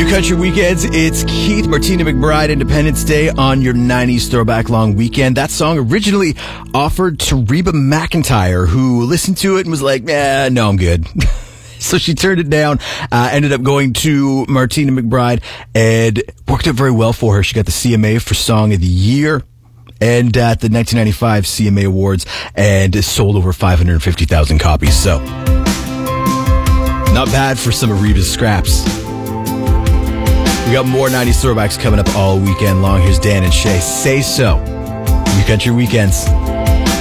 New Country Weekends, it's Keith, Martina McBride, Independence Day on your 90s Throwback Long Weekend. That song originally offered to Reba McEntire, who listened to it and was like, no, I'm good. So she turned it down, ended up going to Martina McBride, and worked out very well for her. She got the CMA for Song of the Year and at the 1995 CMA Awards, and sold over 550,000 copies. So, not bad for some of Reba's scraps. We got more 90s throwbacks coming up all weekend long. Here's Dan and Shay. Say So. New Country Weekends.